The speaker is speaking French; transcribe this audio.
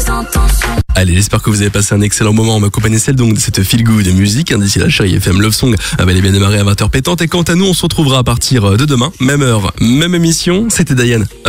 Allez, j'espère que vous avez passé un excellent moment en ma compagnie, celle donc de cette feel good musique. D'ici là, chérie FM Love Song va bien démarrer à 20h pétante. Et quant à nous, on se retrouvera à partir de demain, même heure, même émission. C'était Diane.